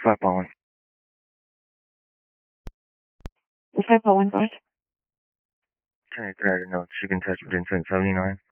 5 5 Bowen Road. Okay, good. No, chicken touch Vincent 79.